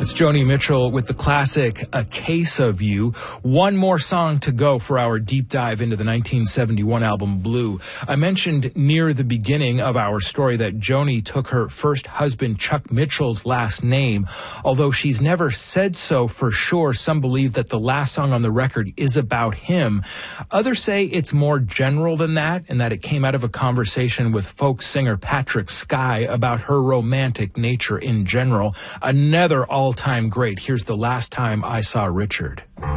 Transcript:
It's Joni Mitchell with the classic A Case of You. One more song to go for our deep dive into the 1971 album Blue. I mentioned near the beginning of our story that Joni took her first husband Chuck Mitchell's last name. Although she's never said so for sure, some believe that the last song on the record is about him. Others say it's more general than that, and that it came out of a conversation with folk singer Patrick Skye about her romantic nature in general. Another all-time great. Here's The Last Time I Saw Richard.